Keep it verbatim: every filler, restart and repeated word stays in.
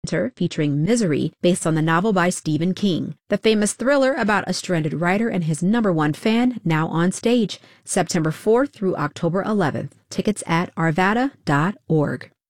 featuring Misery, based on the novel by Stephen King. The famous thriller about a stranded writer and his number one fan, now on stage, September fourth through October eleventh. Tickets at arvada dot org.